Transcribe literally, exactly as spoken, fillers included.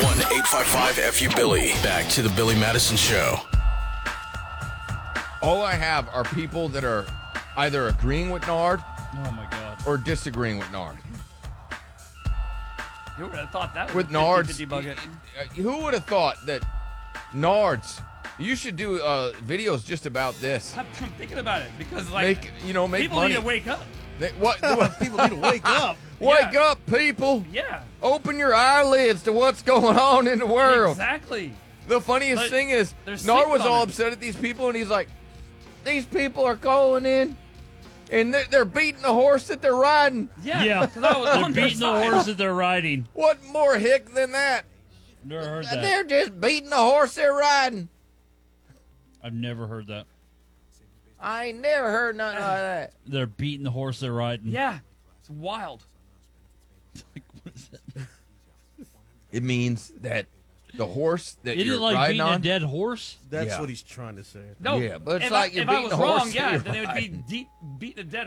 one eight five five F U Billy. Back to the Billy Madison Show. All I have are people that are either agreeing with Nard Oh, my God. or disagreeing with Nard. You would have thought that With was Nard's, fifty bucket. uh, who would have thought that Nard's? You should do uh, videos just about this. I'm, I'm thinking about it because, like, Make you know, make people money. need to wake up. They- what? what People need to wake up. wake Yeah. up, people! Yeah, Open your eyelids to what's going on in the world. exactly. The funniest But thing is, they're Nard was sleeping all on it. upset at these people, and he's like, "These people are calling in, and they're, they're beating the horse that they're riding. Yeah, Yeah. 'cause I was They're on their beating the side. horse that they're riding. What more hick than that? Never heard that. They're just beating the horse they're riding. I've never heard that. I ain't never heard nothing like that. They're beating the horse they're riding. Yeah, it's wild. What is that? It means that the horse that Isn't you're it like riding beating on. a dead horse? That's Yeah. what he's trying to say. No, Yeah, but it's if like I, you're if I beating was the horse wrong, that yeah, you're then it would be riding. deep, beating a dead